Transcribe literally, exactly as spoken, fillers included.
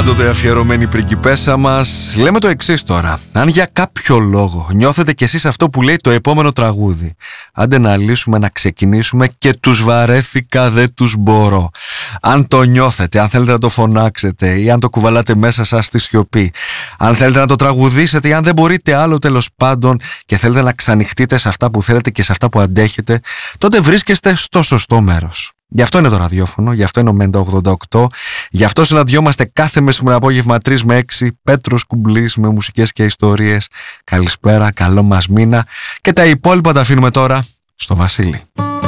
πάντοτε αφιερωμένη πριγκιπέσσα μας, λέμε το εξής τώρα. Αν για κάποιο λόγο νιώθετε κι εσείς αυτό που λέει το επόμενο τραγούδι, άντε να λύσουμε, να ξεκινήσουμε και τους βαρέθηκα δεν τους μπορώ. Αν το νιώθετε, αν θέλετε να το φωνάξετε ή αν το κουβαλάτε μέσα σας στη σιωπή, αν θέλετε να το τραγουδήσετε ή αν δεν μπορείτε άλλο τέλος πάντων και θέλετε να ξανοιχτείτε σε αυτά που θέλετε και σε αυτά που αντέχετε, τότε βρίσκεστε στο σωστό μέρος. Γι' αυτό είναι το ραδιόφωνο, γι' αυτό είναι ο Μέντα ογδόντα οκτώ, γι' αυτό συναντιόμαστε κάθε μεσημερινό απόγευμα τρεις με έξι, Πέτρος Κουμπλής με μουσικές και ιστορίες. Καλησπέρα, καλό μας μήνα και τα υπόλοιπα τα αφήνουμε τώρα στο Βασίλη.